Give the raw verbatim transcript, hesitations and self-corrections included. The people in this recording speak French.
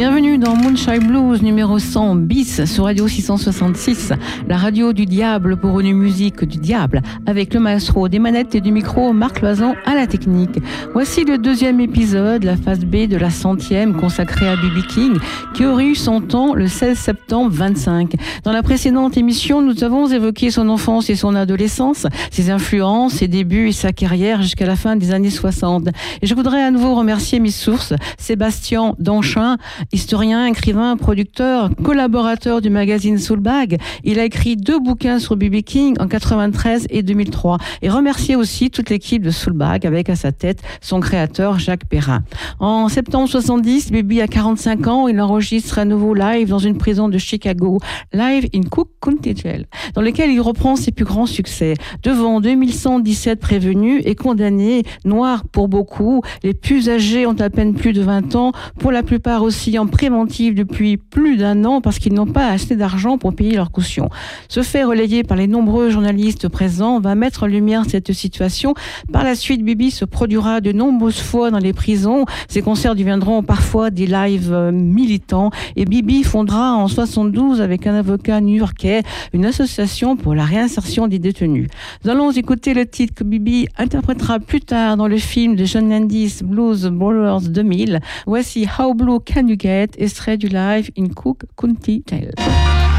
Bienvenue dans Moonshine Blues numéro cent bis sur Radio six cent soixante-six, la radio du diable pour une musique du diable, avec le maestro des manettes et du micro, Marc Loison à la technique. Voici le deuxième épisode, la phase B de la centième consacrée à B B King, qui aurait eu son temps le seize septembre vingt-cinq. Dans la précédente émission, nous avons évoqué son enfance et son adolescence, ses influences, ses débuts et sa carrière jusqu'à la fin des années soixante. Et je voudrais à nouveau remercier mes sources, Sébastien Danchin, historien, écrivain, producteur, collaborateur du magazine Soulbag. Il a écrit deux bouquins sur B B King en quatre-vingt-treize et deux mille trois. Et remercier aussi toute l'équipe de Soulbag avec à sa tête son créateur Jacques Perrin. En septembre soixante-dix, B B a quarante-cinq ans. Il enregistre à nouveau live dans une prison de Chicago, Live in Cook County Jail, dans lequel il reprend ses plus grands succès. Devant deux mille cent dix-sept prévenus et condamnés, noirs pour beaucoup, les plus âgés ont à peine plus de vingt ans, pour la plupart aussi en préventive depuis plus d'un an parce qu'ils n'ont pas assez d'argent pour payer leur caution. Ce fait relayé par les nombreux journalistes présents va mettre en lumière cette situation. Par la suite, B B se produira de nombreuses fois dans les prisons. Ses concerts deviendront parfois des lives militants et B B fondera en soixante-douze avec un avocat new-yorkais une association pour la réinsertion des détenus. Nous allons écouter le titre que B B interprétera plus tard dans le film de John Landis Blues Brothers deux mille. Voici How Blue Can You Get, extrait du Live in Cook County Jail.